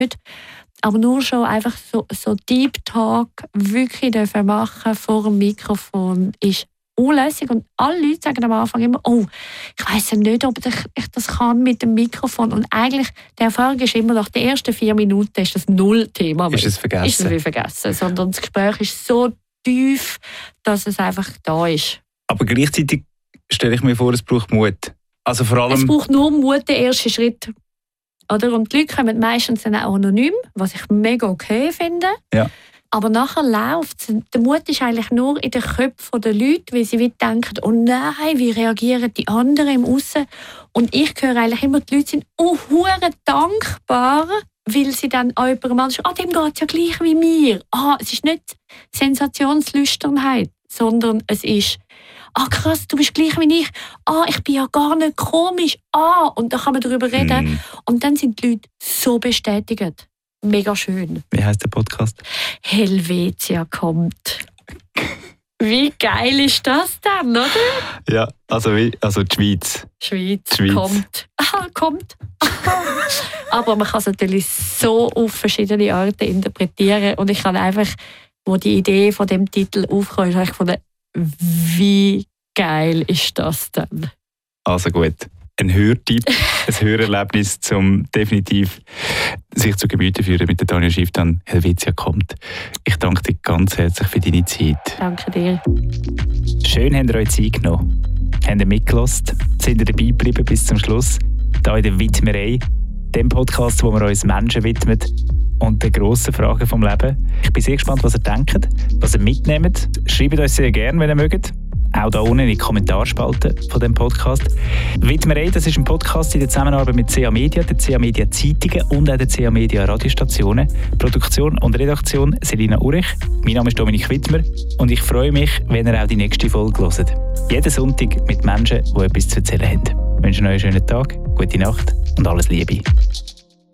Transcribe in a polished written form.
nicht. Aber nur schon einfach so Deep Talk wirklich dürfen machen vor dem Mikrofon ist unlässig. Und alle Leute sagen am Anfang immer, oh, ich weiss ja nicht, ob ich das kann mit dem Mikrofon. Und eigentlich, die Erfahrung ist immer, nach den ersten 4 Minuten ist das Null-Thema. Ist es vergessen? Ist es wie vergessen. Sondern das Gespräch ist so tief, dass es einfach da ist. Aber gleichzeitig stelle ich mir vor, es braucht Mut. Also vor allem... Es braucht nur Mut, den ersten Schritt. Oder? Und die Leute kommen meistens dann auch anonym, was ich mega okay finde. Ja. Aber nachher läuft es. Der Mut ist eigentlich nur in den Köpfen der Leute, weil sie denken, oh nein, wie reagieren die anderen im Aussen? Und ich höre eigentlich immer, die Leute sind hure dankbar, weil sie dann auch jemandem anderen sagen, dem geht es ja gleich wie mir. Es ist nicht Sensationslüsternheit, sondern es ist, krass, du bist gleich wie ich. Ich bin ja gar nicht komisch. Und da kann man darüber reden. Und dann sind die Leute so bestätigt. Mega schön. Wie heisst der Podcast? Helvetia kommt. Wie geil ist das denn, oder? Ja, also die Schweiz. Schweiz. Kommt. Kommt. Aber man kann es natürlich so auf verschiedene Arten interpretieren. Und ich kann einfach, wo die Idee von dem Titel aufkam, habe ich gefunden, wie geil ist das denn? Also gut. Ein Hörtipp, ein Hörerlebnis, um definitiv sich zu Gemüte führen mit der Tanja Schifftan. Helvetia kommt. Ich danke dir ganz herzlich für deine Zeit. Danke dir. Schön, habt ihr euch Zeit genommen. Habt ihr mitgelassen? Sind ihr dabei geblieben bis zum Schluss? Hier in der Widmerei, dem Podcast, wo wir uns Menschen widmen und den grossen Fragen vom Leben. Ich bin sehr gespannt, was ihr denkt, was ihr mitnehmt. Schreibt uns sehr gerne, wenn ihr mögt. Auch da unten in die Kommentarspalte von dem Podcast. Widmerei, das ist ein Podcast in der Zusammenarbeit mit CA Media, der CA Media Zeitungen und auch der CA Media Radiostationen. Produktion und Redaktion Selina Urich. Mein Name ist Dominik Wittmer und ich freue mich, wenn ihr auch die nächste Folge hört. Jeden Sonntag mit Menschen, die etwas zu erzählen haben. Ich wünsche euch einen schönen Tag, gute Nacht und alles Liebe.